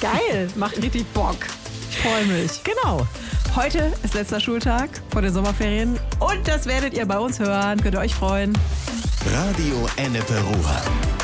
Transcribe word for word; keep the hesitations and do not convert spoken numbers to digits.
Geil, macht richtig Bock. Ich freue mich. Genau. Heute ist letzter Schultag vor den Sommerferien und das werdet ihr bei uns hören. Könnt ihr euch freuen. Radio Ennepe Ruhr.